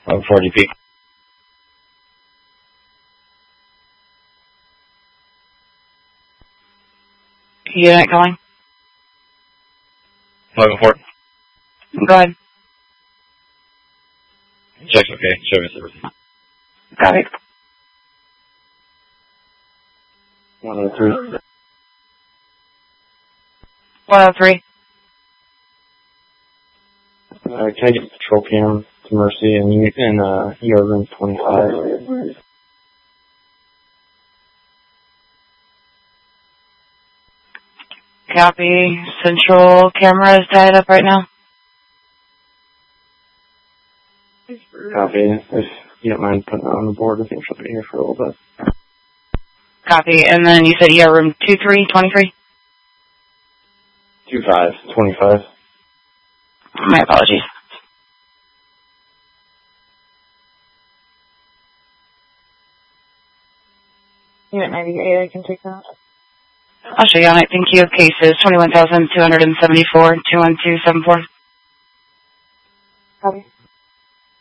40p. Unit calling. 11-4. Go ahead. Check's okay. Service everything. Copy. 103. 103. Can I get the patrol cam to Mercy and ER room 25? Copy. Central camera is tied up right now. Copy. If you don't mind putting it on the board, I think she'll be here for a little bit. Copy. And then you said ER room 2323? 25. My apologies. Unit 98, I can take that. I'll show you on it. Thank you. Cases 21,274, 21274. Copy.